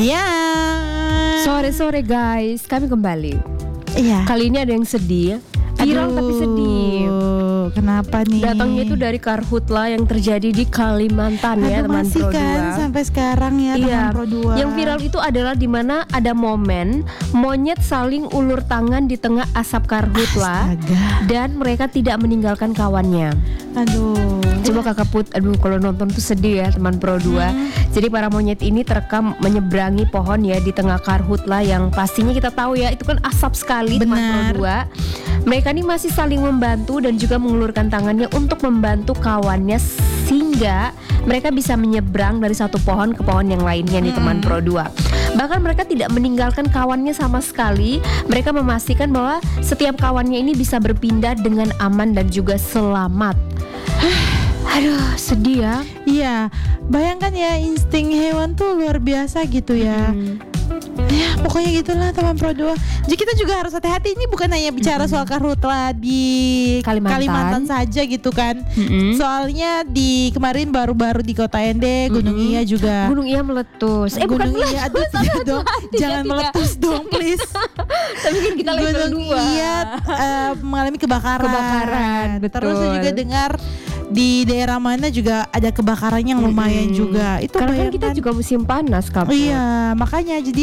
Iya. Sore-sore guys, kami kembali. Iya. Kali ini ada yang sedih. Viral tapi sedih. Kenapa nih? Datangnya itu dari karhutla yang terjadi di Kalimantan ya teman masih Pro 2. kan sampai sekarang ya teman Pro 2. Yang viral itu adalah di mana ada momen monyet saling ulur tangan di tengah asap karhutla. Astaga. Dan mereka tidak meninggalkan kawannya. Aduh. Coba Kakak Put, aduh kalau nonton tuh sedih ya teman Pro 2. Jadi para monyet ini terekam menyeberangi pohon ya di tengah karhutla yang pastinya kita tahu ya itu kan asap sekali teman Pro 2. Mereka ini masih saling membantu dan juga mengulurkan tangannya untuk membantu kawannya sehingga mereka bisa menyeberang dari satu pohon ke pohon yang lainnya nih teman Pro 2. Bahkan mereka tidak meninggalkan kawannya sama sekali. Mereka memastikan bahwa setiap kawannya ini bisa berpindah dengan aman dan juga selamat. Aduh, sedih ya. Iya, bayangkan ya insting hewan tuh luar biasa gitu ya. Ya pokoknya gitulah teman Pro 2. Jadi kita juga harus hati-hati. Ini bukan hanya bicara soal karhutla di Kalimantan saja gitu kan. Soalnya di kemarin baru-baru di Kota Ende, Gunung Iya juga. Gunung Iya meletus. Bukan Gunung Iya, aduh tidak dong. Jangan meletus dong please. Tapi kan kita level 2. Gunung Iya mengalami kebakaran. Betul. Terus saya juga dengar di daerah mana juga ada kebakaran yang lumayan juga. Itu karena kan kita bayangkan. juga musim panas kan. Iya, makanya jadi